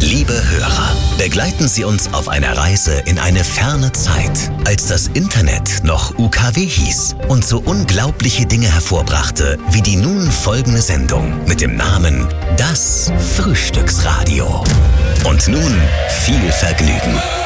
Liebe Hörer, begleiten Sie uns auf einer Reise in eine ferne Zeit, als das Internet noch UKW hieß und so unglaubliche Dinge hervorbrachte, wie die nun folgende Sendung mit dem Namen Das Frühstücksradio. Und nun viel Vergnügen.